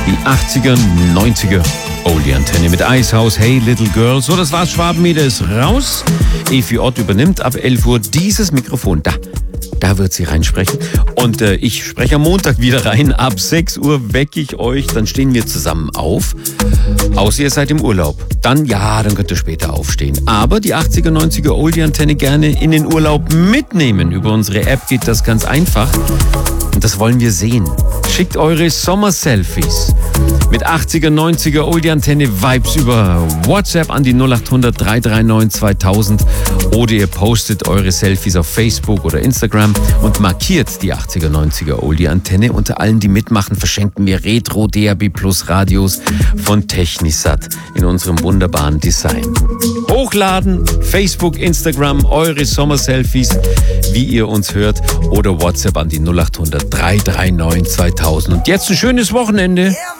Die 80er, 90er Oldie-Antenne mit Eishaus, Hey Little Girl. So, das war's. Schwabenmeter ist raus. Evi Ott übernimmt ab 11 Uhr dieses Mikrofon. Da wird sie reinsprechen. Und ich spreche am Montag wieder rein. Ab 6 Uhr wecke ich euch. Dann stehen wir zusammen auf. Außer ihr seid im Urlaub. Dann könnt ihr später aufstehen. Aber die 80er, 90er Oldie-Antenne gerne in den Urlaub mitnehmen. Über unsere App geht das ganz einfach. Und das wollen wir sehen. Schickt eure Sommer-Selfies mit 80er, 90er Oldie-Antenne Vibes über WhatsApp an die 0800 339 2000 oder ihr postet eure Selfies auf Facebook oder Instagram und markiert die 80er, 90er Oldie-Antenne. Unter allen, die mitmachen, verschenken wir Retro DAB Plus Radios von Technisat in unserem wunderbaren Design. Hochladen, Facebook, Instagram, eure Sommer-Selfies, wie ihr uns hört, oder WhatsApp an die 0800 339 2000. Und jetzt ein schönes Wochenende.